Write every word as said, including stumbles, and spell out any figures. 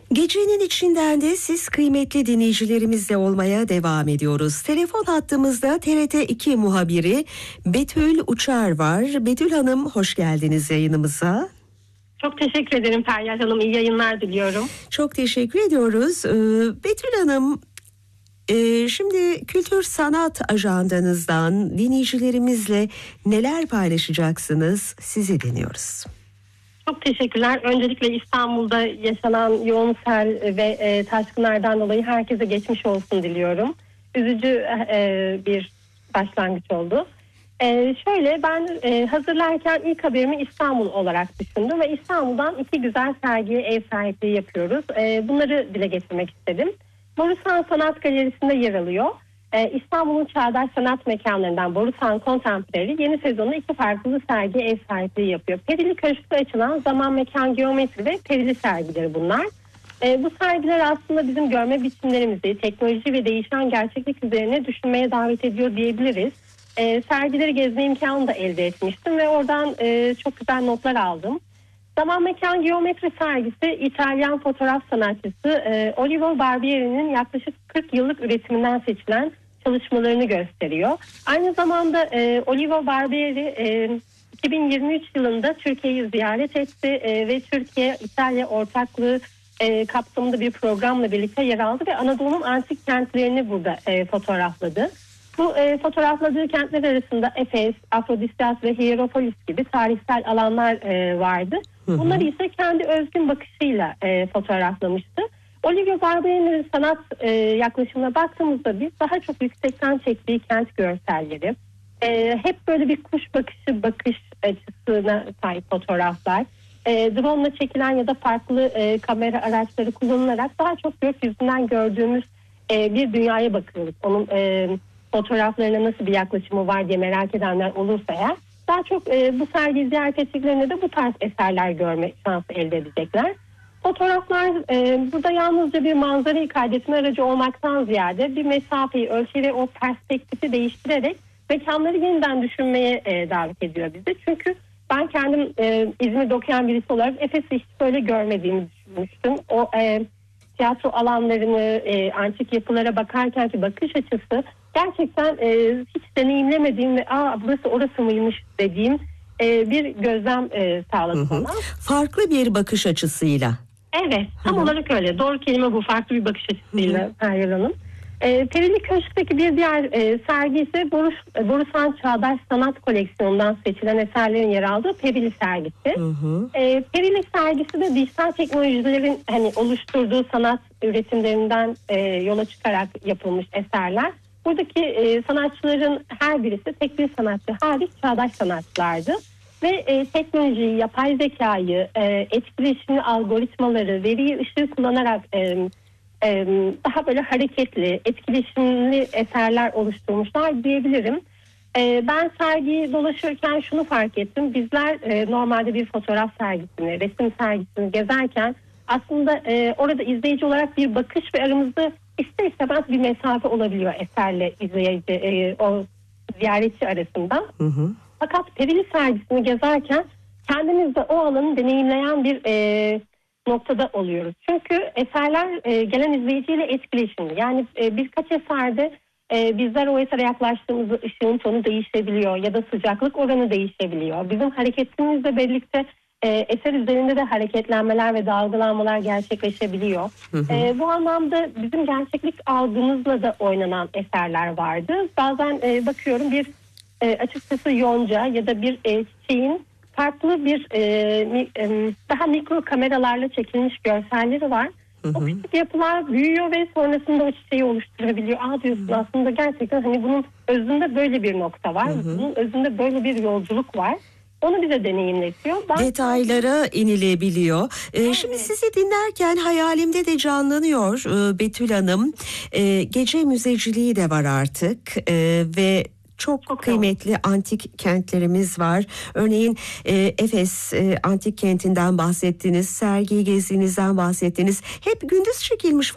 Gecenin içinden de siz kıymetli dinleyicilerimizle olmaya devam ediyoruz. Telefon hattımızda T R T iki muhabiri Betül Uçar var. Betül Hanım, hoş geldiniz yayınımıza. Çok teşekkür ederim Feryal Hanım. İyi yayınlar diliyorum. Çok teşekkür ediyoruz. Ee, Betül Hanım, e, şimdi kültür sanat ajandanızdan dinleyicilerimizle neler paylaşacaksınız? Sizi dinliyoruz. Çok teşekkürler. Öncelikle İstanbul'da yaşanan yoğun sel ve e, taşkınlardan dolayı herkese geçmiş olsun diliyorum. Üzücü e, bir başlangıç oldu. E, şöyle ben e, hazırlarken ilk haberimi İstanbul olarak düşündüm ve İstanbul'dan iki güzel sergiye ev sahipliği yapıyoruz. E, bunları dile getirmek istedim. Borusan Sanat Galerisi'nde yer alıyor. Ee, İstanbul'un çağdaş sanat mekanlarından Borusan Contemporary yeni sezonda iki farklı sergi ev sahipliği yapıyor. Perili Köşk'te açılan zaman, mekan, geometri ve perili sergileri bunlar. Ee, bu sergiler aslında bizim görme biçimlerimizi, teknoloji ve değişen gerçeklik üzerine düşünmeye davet ediyor diyebiliriz. Ee, sergileri gezme imkanı da elde etmiştim ve oradan e, çok güzel notlar aldım. Zaman, Mekan, Geometri sergisi İtalyan fotoğraf sanatçısı e, Olivo Barbieri'nin yaklaşık kırk yıllık üretiminden seçilen çalışmalarını gösteriyor. Aynı zamanda e, Olivo Barbieri e, iki bin yirmi üç yılında Türkiye'yi ziyaret etti e, ve Türkiye-İtalya ortaklığı e, kapsamında bir programla birlikte yer aldı ve Anadolu'nun antik kentlerini burada e, fotoğrafladı. Bu e, fotoğrafladığı kentler arasında Efes, Afrodisyas ve Hierapolis gibi tarihsel alanlar e, vardı. Bunları ise kendi özgün bakışıyla e, fotoğraflamıştı. Olivo Barbieri'nin sanat e, yaklaşımına baktığımızda biz daha çok yüksekten çektiği kent görselleri, e, hep böyle bir kuş bakışı bakış açısına sahip fotoğraflar, e, drone ile çekilen ya da farklı e, kamera araçları kullanılarak daha çok gökyüzünden gördüğümüz e, bir dünyaya bakıyoruz. Onun e, fotoğraflarına nasıl bir yaklaşımı var diye merak edenler olursa eğer, daha çok e, bu sergiyi ziyaret ettiklerinde de bu tarz eserler görme şansı elde edecekler. Fotoğraflar e, burada yalnızca bir manzarayı kaydetme aracı olmaktan ziyade bir mesafeyi, ölçeği ve o perspektifi değiştirerek mekanları yeniden düşünmeye e, davet ediyor bizi. Çünkü ben kendim e, İzmir'de okuyan birisi olarak Efes'i hiç böyle görmediğimi düşünmüştüm. O e, tiyatro alanlarını, e, antik yapılara bakarkenki bakış açısı gerçekten e, hiç deneyimlemediğim ve aa burası orası mıymış dediğim e, bir gözlem e, sağladı bana. Farklı bir bakış açısıyla. Evet, tam Hı-hı. olarak öyle. Doğru kelime bu, farklı bir bakış açısıyla Feryal Hanım. E, Perili Köşk'teki bir diğer e, sergi ise Borus, e, Borusan Çağdaş Sanat Koleksiyonundan seçilen eserlerin yer aldığı Perili sergisi. E, Perili sergisi de dijital teknolojilerin hani oluşturduğu sanat üretimlerinden e, yola çıkarak yapılmış eserler. Buradaki e, sanatçıların her birisi tek bir sanatçı hariç çağdaş sanatçılardı. Ve e, teknolojiyi, yapay zekayı, e, etkileşimli algoritmaları, veriyi ışığı kullanarak e, e, daha böyle hareketli, etkileşimli eserler oluşturmuşlar diyebilirim. E, ben sergiyi dolaşırken şunu fark ettim. Bizler e, normalde bir fotoğraf sergisini, resim sergisini gezerken aslında e, orada izleyici olarak bir bakış ve aramızda ister istemez bir mesafe olabiliyor eserle izleyici, e, o ziyaretçi arasında. Hı hı. Fakat Perili sergisini gezerken kendimiz de o alanı deneyimleyen bir e, noktada oluyoruz. Çünkü eserler e, gelen izleyiciyle etkileşimli. Yani e, birkaç eserde e, bizler o esere yaklaştığımızda ışığın tonu değişebiliyor ya da sıcaklık oranı değişebiliyor. Bizim hareketimizle birlikte e, eser üzerinde de hareketlenmeler ve dalgalanmalar gerçekleşebiliyor. Hı hı. E, bu anlamda bizim gerçeklik algımızla da oynanan eserler vardı. Bazen e, bakıyorum bir E, açıkçası yonca ya da bir e, çiçeğin farklı bir e, mi, e, daha mikro kameralarla çekilmiş görselleri var. Hı hı. O küçük yapılar büyüyor ve sonrasında o çiçeği oluşturabiliyor. Aa diyorsun hı. aslında gerçekten hani bunun özünde böyle bir nokta var. Hı hı. Bunun özünde böyle bir yolculuk var. Onu bize deneyimletiyor. Ben... Detaylara inilebiliyor. Ee, evet. Şimdi sizi dinlerken hayalimde de canlanıyor e, Betül Hanım. E, gece müzeciliği de var artık e, ve Çok, Çok kıymetli doğru. antik kentlerimiz var. Örneğin e, Efes e, antik kentinden bahsettiniz, sergiyi gezdiğinizden bahsettiniz. Hep gündüz çekilmiş